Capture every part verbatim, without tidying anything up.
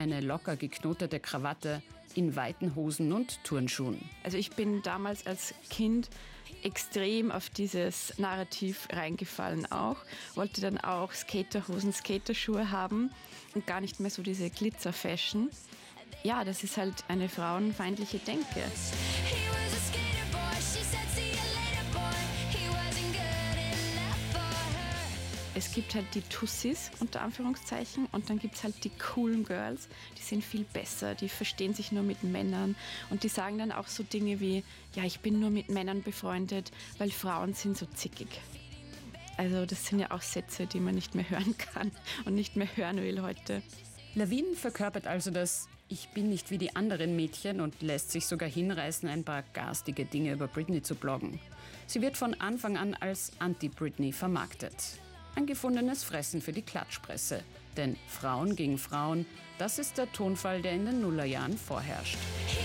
Eine locker geknotete Krawatte in weiten Hosen und Turnschuhen. Also ich bin damals als Kind extrem auf dieses Narrativ reingefallen auch. Wollte dann auch Skaterhosen, Skaterschuhe haben und gar nicht mehr so diese Glitzer-Fashion. Ja, das ist halt eine frauenfeindliche Denke. Es gibt halt die Tussis, unter Anführungszeichen, und dann gibt es halt die coolen Girls, die sind viel besser, die verstehen sich nur mit Männern und die sagen dann auch so Dinge wie, ja, ich bin nur mit Männern befreundet, weil Frauen sind so zickig. Also das sind ja auch Sätze, die man nicht mehr hören kann und nicht mehr hören will heute. Lavigne verkörpert also das Ich bin nicht wie die anderen Mädchen und lässt sich sogar hinreißen, ein paar garstige Dinge über Britney zu bloggen. Sie wird von Anfang an als Anti-Britney vermarktet. Ein gefundenes Fressen für die Klatschpresse. Denn Frauen gegen Frauen, das ist der Tonfall, der in den Nullerjahren vorherrscht.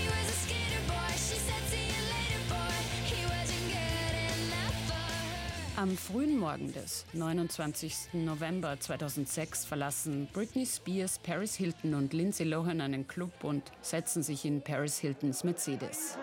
Am frühen Morgen des neunundzwanzigsten November zweitausendsechs verlassen Britney Spears, Paris Hilton und Lindsay Lohan einen Club und setzen sich in Paris Hiltons Mercedes.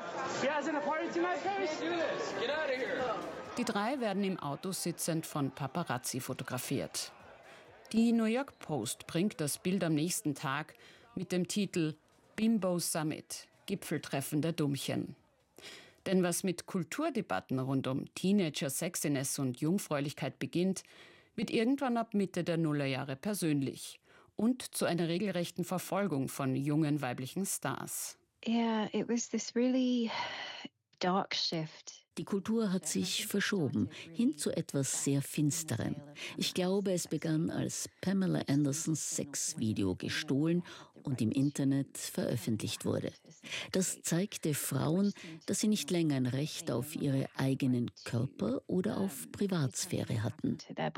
Die drei werden im Auto sitzend von Paparazzi fotografiert. Die New York Post bringt das Bild am nächsten Tag mit dem Titel Bimbo Summit, Gipfeltreffen der Dummchen. Denn was mit Kulturdebatten rund um Teenager-Sexiness und Jungfräulichkeit beginnt, wird irgendwann ab Mitte der Nullerjahre persönlich und zu einer regelrechten Verfolgung von jungen weiblichen Stars. Yeah, it was this really dark shift. Die Kultur hat sich verschoben, hin zu etwas sehr Finsterem. Ich glaube, es begann, als Pamela Andersons Sexvideo gestohlen und im Internet veröffentlicht wurde. Das zeigte Frauen, dass sie nicht länger ein Recht auf ihre eigenen Körper oder auf Privatsphäre hatten.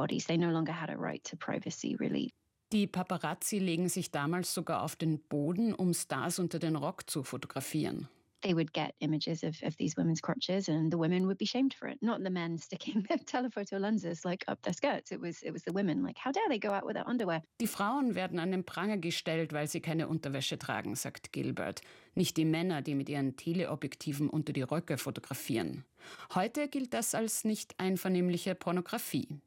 Die Paparazzi legen sich damals sogar auf den Boden, um Stars unter den Rock zu fotografieren. They would get images of, of these women's crotches and the women would be shamed for it. Not the men sticking their telephoto lenses like up their skirts. It was, it was the women like, how dare they go out without underwear? Die Frauen werden an den Pranger gestellt, weil sie keine Unterwäsche tragen, sagt Gilbert. Nicht die Männer, die mit ihren Teleobjektiven unter die Röcke fotografieren. Heute gilt das als nicht einvernehmliche Pornografie.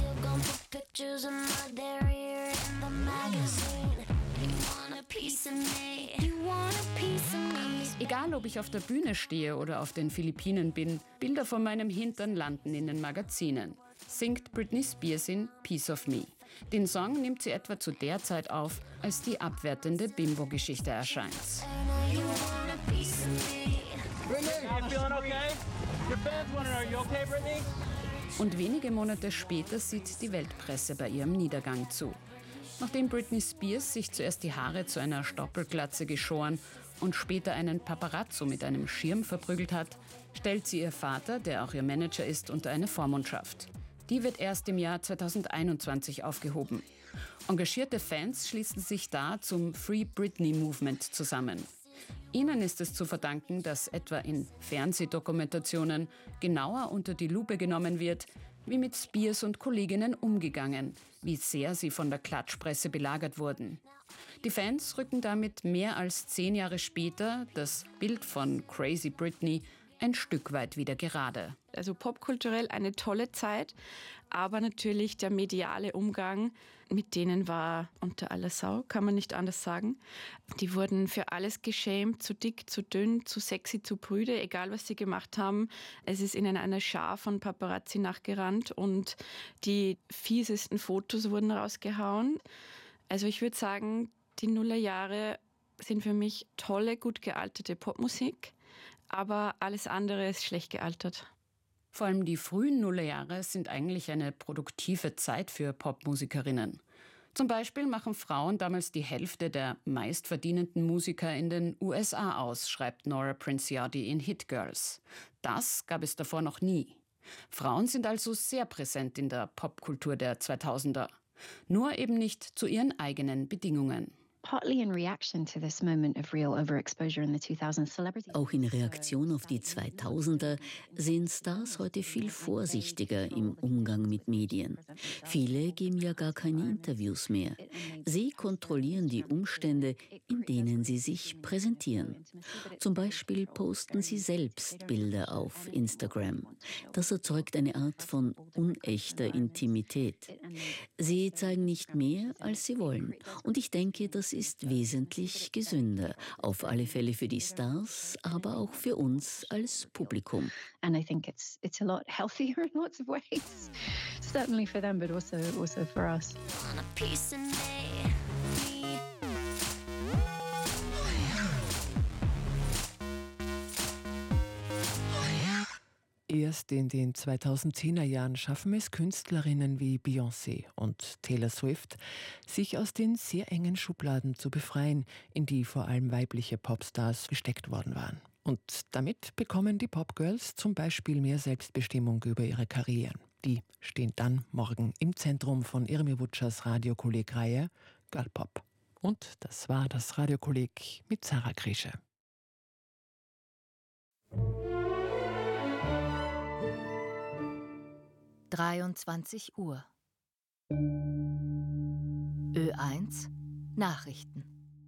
Egal, ob ich auf der Bühne stehe oder auf den Philippinen bin, Bilder von meinem Hintern landen in den Magazinen, singt Britney Spears in Piece of Me. Den Song nimmt sie etwa zu der Zeit auf, als die abwertende Bimbo-Geschichte erscheint. Und wenige Monate später sieht die Weltpresse bei ihrem Niedergang zu. Nachdem Britney Spears sich zuerst die Haare zu einer Stoppelglatze geschoren und später einen Paparazzo mit einem Schirm verprügelt hat, stellt sie ihr Vater, der auch ihr Manager ist, unter eine Vormundschaft. Die wird erst im Jahr zweitausendeinundzwanzig aufgehoben. Engagierte Fans schließen sich da zum Free Britney Movement zusammen. Ihnen ist es zu verdanken, dass etwa in Fernsehdokumentationen genauer unter die Lupe genommen wird, wie mit Spears und Kolleginnen umgegangen, wie sehr sie von der Klatschpresse belagert wurden. Die Fans rücken damit mehr als zehn Jahre später das Bild von Crazy Britney ein Stück weit wieder gerade. Also popkulturell eine tolle Zeit, aber natürlich der mediale Umgang mit denen war unter aller Sau, kann man nicht anders sagen. Die wurden für alles geschämt, zu dick, zu dünn, zu sexy, zu prüde, egal was sie gemacht haben. Es ist ihnen eine Schar von Paparazzi nachgerannt und die fiesesten Fotos wurden rausgehauen. Also ich würde sagen, die Nullerjahre sind für mich tolle, gut gealterte Popmusik. Aber alles andere ist schlecht gealtert. Vor allem die frühen Nullerjahre sind eigentlich eine produktive Zeit für Popmusikerinnen. Zum Beispiel machen Frauen damals die Hälfte der meistverdienenden Musiker in den U S A aus, schreibt Nora Princiotti in Hit Girls. Das gab es davor noch nie. Frauen sind also sehr präsent in der Popkultur der zweitausender. Nur eben nicht zu ihren eigenen Bedingungen. Auch in Reaktion auf die zweitausender sind Stars heute viel vorsichtiger im Umgang mit Medien. Viele geben ja gar keine Interviews mehr. Sie kontrollieren die Umstände, in denen sie sich präsentieren. Zum Beispiel posten sie selbst Bilder auf Instagram. Das erzeugt eine Art von unechter Intimität. Sie zeigen nicht mehr, als sie wollen. Und ich denke, das ist wesentlich gesünder. Auf alle Fälle für die Stars, aber auch für uns als Publikum. And I think it's it's a lot healthier in lots of ways. Certainly for them, but also also for us. Erst in den zweitausendzehner Jahren schaffen es Künstlerinnen wie Beyoncé und Taylor Swift, sich aus den sehr engen Schubladen zu befreien, in die vor allem weibliche Popstars gesteckt worden waren. Und damit bekommen die Popgirls zum Beispiel mehr Selbstbestimmung über ihre Karrieren. Die stehen dann morgen im Zentrum von Irmi Wutschers Radiokolleg-Reihe Girlpop. Und das war das Radiokolleg mit Sarah Krische. dreiundzwanzig Uhr. Ö eins Nachrichten.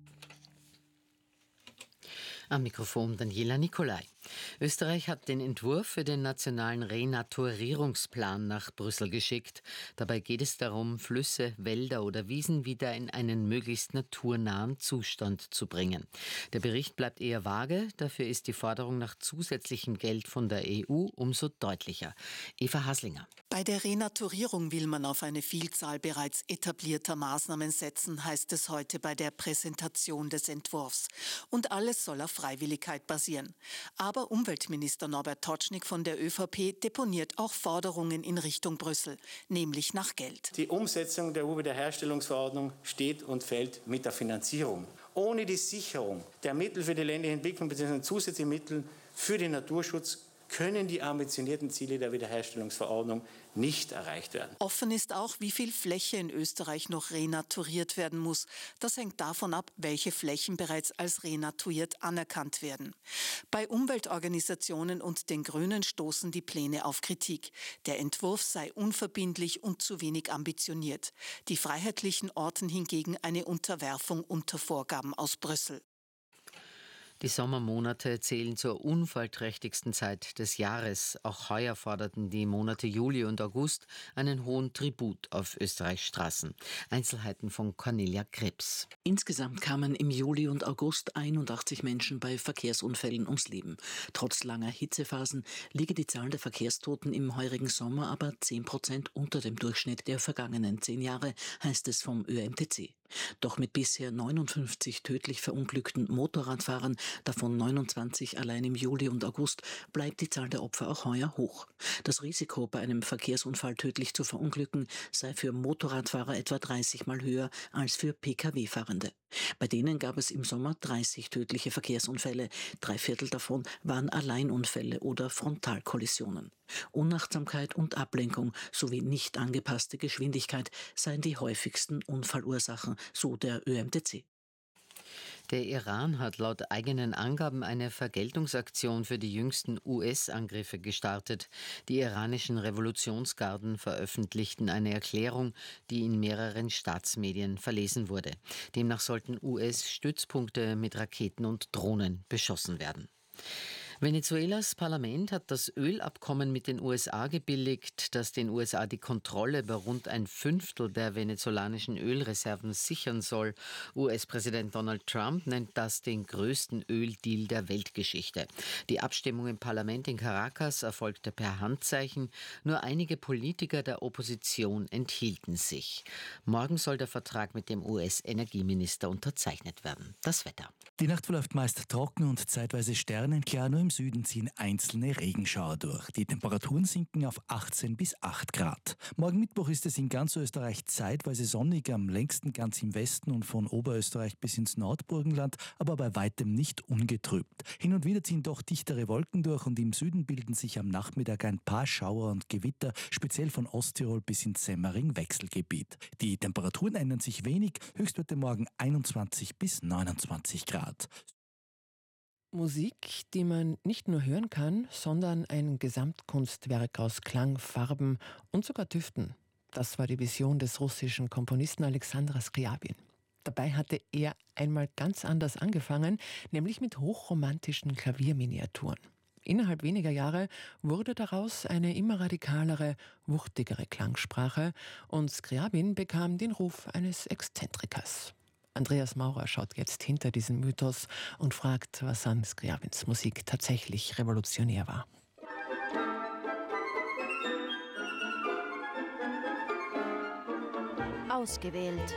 Am Mikrofon Daniela Nicolai. Österreich hat den Entwurf für den nationalen Renaturierungsplan nach Brüssel geschickt. Dabei geht es darum, Flüsse, Wälder oder Wiesen wieder in einen möglichst naturnahen Zustand zu bringen. Der Bericht bleibt eher vage, dafür ist die Forderung nach zusätzlichem Geld von der E U umso deutlicher. Eva Haslinger. Bei der Renaturierung will man auf eine Vielzahl bereits etablierter Maßnahmen setzen, heißt es heute bei der Präsentation des Entwurfs. Und alles soll auf Freiwilligkeit basieren. Aber Umweltminister Norbert Totschnig von der ÖVP deponiert auch Forderungen in Richtung Brüssel, nämlich nach Geld. Die Umsetzung der E U-Wiederherstellungsverordnung steht und fällt mit der Finanzierung. Ohne die Sicherung der Mittel für die ländliche Entwicklung bzw. zusätzliche Mittel für den Naturschutz können die ambitionierten Ziele der Wiederherstellungsverordnung nicht erreicht werden. Offen ist auch, wie viel Fläche in Österreich noch renaturiert werden muss. Das hängt davon ab, welche Flächen bereits als renaturiert anerkannt werden. Bei Umweltorganisationen und den Grünen stoßen die Pläne auf Kritik. Der Entwurf sei unverbindlich und zu wenig ambitioniert. Die Freiheitlichen orten hingegen eine Unterwerfung unter Vorgaben aus Brüssel. Die Sommermonate zählen zur unfallträchtigsten Zeit des Jahres. Auch heuer forderten die Monate Juli und August einen hohen Tribut auf Österreichs Straßen. Einzelheiten von Cornelia Krebs. Insgesamt kamen im Juli und August einundachtzig Menschen bei Verkehrsunfällen ums Leben. Trotz langer Hitzephasen liege die Zahl der Verkehrstoten im heurigen Sommer aber zehn Prozent unter dem Durchschnitt der vergangenen zehn Jahre, heißt es vom Ö M T C. Doch mit bisher neunundfünfzig tödlich verunglückten Motorradfahrern, davon neunundzwanzig allein im Juli und August, bleibt die Zahl der Opfer auch heuer hoch. Das Risiko, bei einem Verkehrsunfall tödlich zu verunglücken, sei für Motorradfahrer etwa dreißig Mal höher als für P K W-Fahrende. Bei denen gab es im Sommer dreißig tödliche Verkehrsunfälle. Drei Viertel davon waren Alleinunfälle oder Frontalkollisionen. Unachtsamkeit und Ablenkung sowie nicht angepasste Geschwindigkeit seien die häufigsten Unfallursachen, so der Ö M T C. Der Iran hat laut eigenen Angaben eine Vergeltungsaktion für die jüngsten U S-Angriffe gestartet. Die iranischen Revolutionsgarden veröffentlichten eine Erklärung, die in mehreren Staatsmedien verlesen wurde. Demnach sollten U S-Stützpunkte mit Raketen und Drohnen beschossen werden. Venezuelas Parlament hat das Ölabkommen mit den U S A gebilligt, das den U S A die Kontrolle über rund ein Fünftel der venezolanischen Ölreserven sichern soll. U S-Präsident Donald Trump nennt das den größten Öldeal der Weltgeschichte. Die Abstimmung im Parlament in Caracas erfolgte per Handzeichen. Nur einige Politiker der Opposition enthielten sich. Morgen soll der Vertrag mit dem U S-Energieminister unterzeichnet werden. Das Wetter. Die Nacht verläuft meist trocken und zeitweise sternenklar. Nur im Süden ziehen einzelne Regenschauer durch. Die Temperaturen sinken auf achtzehn bis acht Grad. Morgen Mittwoch ist es in ganz Österreich zeitweise sonnig, am längsten ganz im Westen und von Oberösterreich bis ins Nordburgenland, aber bei weitem nicht ungetrübt. Hin und wieder ziehen doch dichtere Wolken durch und im Süden bilden sich am Nachmittag ein paar Schauer und Gewitter, speziell von Osttirol bis ins Semmering-Wechselgebiet. Die Temperaturen ändern sich wenig, Höchstwerte morgen einundzwanzig bis neunundzwanzig Grad. Musik, die man nicht nur hören kann, sondern ein Gesamtkunstwerk aus Klang, Farben und sogar Düften. Das war die Vision des russischen Komponisten Alexander Skriabin. Dabei hatte er einmal ganz anders angefangen, nämlich mit hochromantischen Klavierminiaturen. Innerhalb weniger Jahre wurde daraus eine immer radikalere, wuchtigere Klangsprache und Skriabin bekam den Ruf eines Exzentrikers. Andreas Maurer schaut jetzt hinter diesen Mythos und fragt, was an Skriabins Musik tatsächlich revolutionär war. Ausgewählt.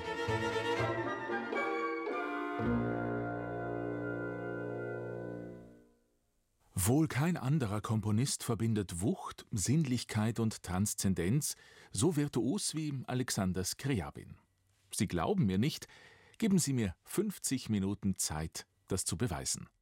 Wohl kein anderer Komponist verbindet Wucht, Sinnlichkeit und Transzendenz so virtuos wie Alexander Skriabin. Sie glauben mir nicht? Geben Sie mir fünfzig Minuten Zeit, das zu beweisen.